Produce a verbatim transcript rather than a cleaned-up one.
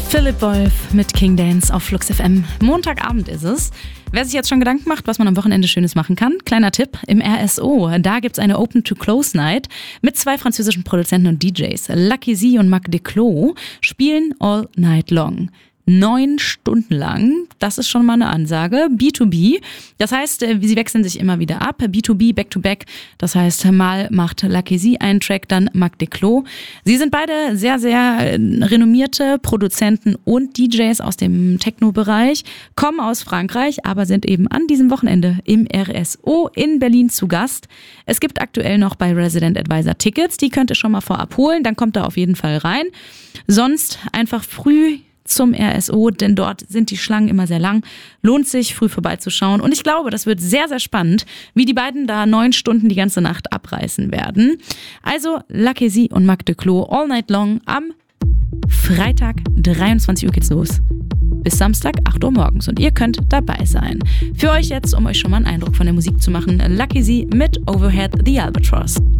Philipp Wolf mit King Dance auf Flux F M. Montagabend ist es. Wer sich jetzt schon Gedanken macht, was man am Wochenende Schönes machen kann, kleiner Tipp, im R S O, da gibt's eine Open-to-Close-Night mit zwei französischen Produzenten und D Js. Lucky Z und Marc Desclos spielen all night long. Neun Stunden lang, das ist schon mal eine Ansage. B zwei B, das heißt, sie wechseln sich immer wieder ab. B zwei B, Back-to-Back, das heißt, mal macht Lucky Z einen Track, dann Marc Desclos. Sie sind beide sehr, sehr renommierte Produzenten und D Js aus dem Techno-Bereich, kommen aus Frankreich, aber sind eben an diesem Wochenende im R S O in Berlin zu Gast. Es gibt aktuell noch bei Resident Advisor Tickets, die könnt ihr schon mal vorab holen, dann kommt ihr auf jeden Fall rein. Sonst einfach früh zum R S O, denn dort sind die Schlangen immer sehr lang. Lohnt sich, früh vorbeizuschauen. Und ich glaube, das wird sehr, sehr spannend, wie die beiden da neun Stunden die ganze Nacht abreißen werden. Also Lucky Z und Marc Desclos all night long am Freitag, dreiundzwanzig Uhr geht's los. Bis Samstag, acht Uhr morgens. Und ihr könnt dabei sein. Für euch jetzt, um euch schon mal einen Eindruck von der Musik zu machen, Lucky Z mit Overhead the Albatross.